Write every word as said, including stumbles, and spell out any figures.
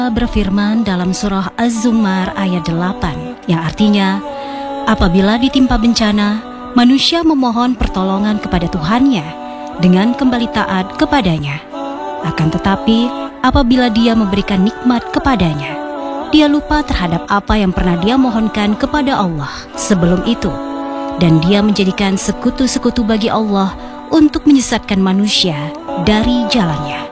Berfirman dalam surah Az-Zumar ayat delapan, yang artinya, apabila ditimpa bencana, manusia memohon pertolongan kepada Tuhannya dengan kembali taat kepadanya. Akan tetapi, apabila dia memberikan nikmat kepadanya, dia lupa terhadap apa yang pernah dia mohonkan kepada Allah sebelum itu, dan dia menjadikan sekutu-sekutu bagi Allah untuk menyesatkan manusia dari jalannya.